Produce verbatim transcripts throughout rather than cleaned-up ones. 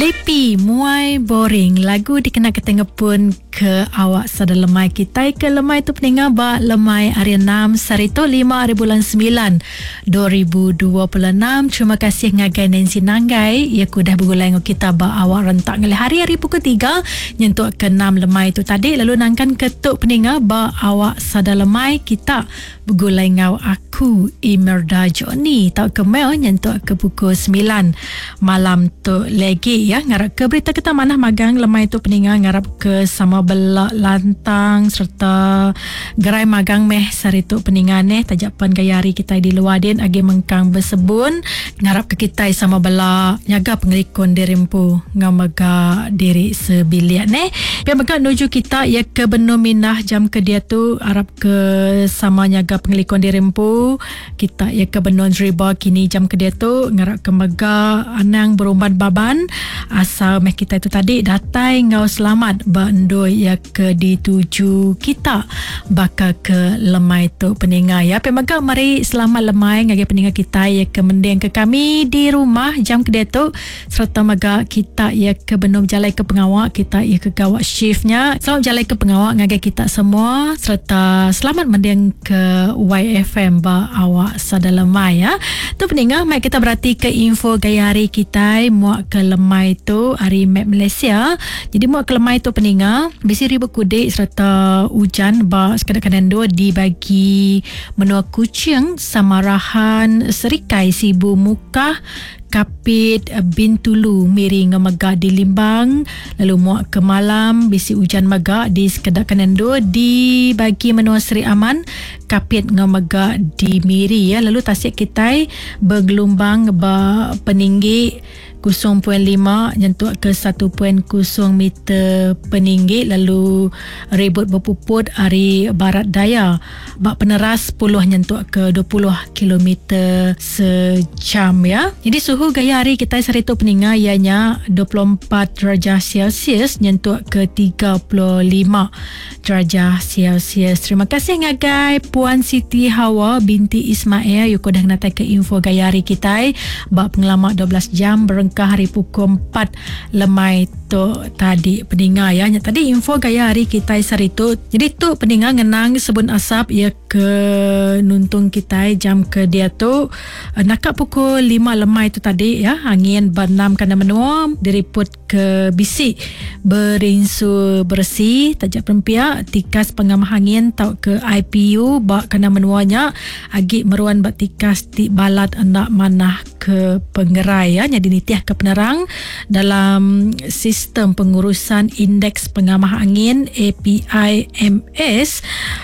Lepi muai boring lagu dikena ketengah pun ke awak sada lemai kita ke lemai tu peninga ba lemai hari enam sarito lima hari bulan sembilan dua ribu dua puluh enam. Terima kasih ngagai Nancy Nanggai ia ku dah bergulai dengan kita ba awak rentak ngali hari-hari pukul tiga nyentuk ke enam lemai tu tadi lalu nangkan ketuk peninga ba awak sada lemai kita bergulai ngau aku Imelda Johnny tau ke mel nyentuk ke pukul sembilan malam tu lagi ya ngarap ke berita kita manah magang lemai tu peninga ngarap ke sama belak lantang serta gerai magang meh saritu peningan eh tajapan gayari kita di luar din agi mengkang bersebun ngarap ke kita sama belak nyaga pengelikon dirimpu ngamaga diri sebilian eh biar maka nuju kita ya ke benua minah jam ke dia tu arab ke sama nyaga pengelikon dirimpu kita ya ke benua riba kini jam ke dia tu ngarap ke mega anang berumban baban asal meh kita itu tadi datai ngau selamat bandoi ya ke dituju kita bakal ke lemai tu peninga ya pemaga mari selamat lemai ngagi peninga kita ya ke mendeng ke kami di rumah jam ke dia tu serta maga kita ya ke benum jalai ke pengawak kita ya ke gawak shiftnya selamat jalai ke pengawak ngagi kita semua serta selamat mendeng ke Y F M ba awak sada lemai ya tu peninga mai kita berarti ke info gaya hari kita muak ke lemai tu hari map Malaysia jadi muak ke lemai tu peninga bisi ribu kudik serta hujan ba sekadang-kadang dua dibagi menua kucing samarahan serikai sibu mukah Kapit Bintulu miring ngamaga di Limbang lalu muak ke malam bisi hujan maga di sekedak kanando di bagi menua Seri Aman Kapit ngamaga di Miri ya lalu tasik kita bergelombang ba peninggi kosong perpuluhan lima nyentuk ke satu perpuluhan kosong meter peninggi lalu ribut berpuput hari barat daya bak peneras sepuluh nyentuk ke dua puluh kilometer sejam ya jadi suhu gaya hari kita saritu peninga ianya dua puluh empat darjah Celsius nyentuk ke tiga puluh lima darjah Celsius. Terima kasih ngagai Puan Siti Hawa binti Ismail yuko dah natai ke info gaya hari kita bak pengalaman dua belas jam berengkah hari pukul empat lemai tu tadi peninga ya tadi info gaya hari kita saritu jadi tu peninga ngenang sebun asap ya ke nuntung kita jam ke dia tu nakak pukul lima lemai tu tadi ya angin banam kana menua diriput ke bisi berinsu bersih tajak pempiak tikas pengamah angin tau ke I P U bak kana menuanya agi meruan bak tikas ti balat anak manah ke pengerai ya jadi nitiah ke penerang dalam sistem pengurusan indeks pengamah angin A P I M S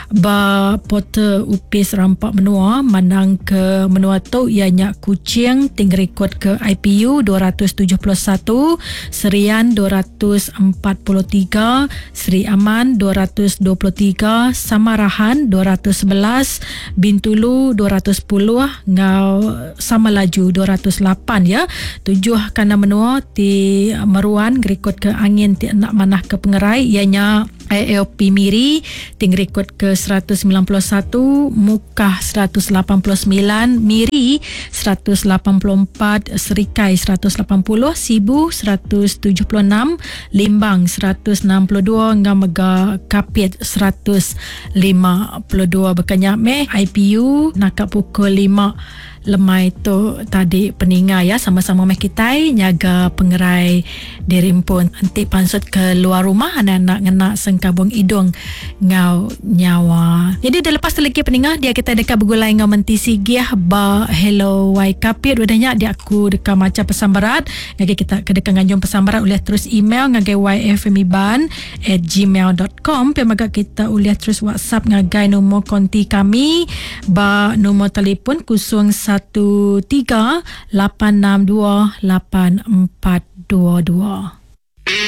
ba portal upis rampak menua manang ke menua tu ianya kucing ting rekod ke I P U dua ratus tujuh puluh satu Serian dua ratus empat puluh tiga Seri Aman dua ratus dua puluh tiga Samarahan dua ratus sebelas Bintulu dua ratus sepuluh ngau sama laju dua ratus lapan ya tujuh kana menua ti meruan rekod ke angin ti enak manah ke pengerai ianya I L P Miri ting rekod ke seratus sembilan puluh satu Mukah seratus lapan puluh sembilan Miri seratus lapan puluh empat Serikai seratus lapan puluh Sibu seratus tujuh puluh enam Limbang seratus enam puluh dua Ngamega Kapit seratus lima puluh dua berkenyak meh I P U nakak pukul lima lemai tu tadi peninga ya sama-sama meh kita nyaga pengerai dirimpun nanti pansut ke luar rumah anak-anak ngena sengkabung hidung ngau nyawa jadi dah lepas tu lagi peninga dia kita dekat bergulai ngau mentisi giah ba hello wai kapit wadahnya dia aku dekat macam pesan barat ngagi kita ke dekat nganjung pesan barat boleh terus email ngagi yfmiban at gmail dot com pia maga kita boleh terus whatsapp ngagai nombor konti kami ba nombor telefon kosong satu tiga lapan enam dua lapan empat dua dua.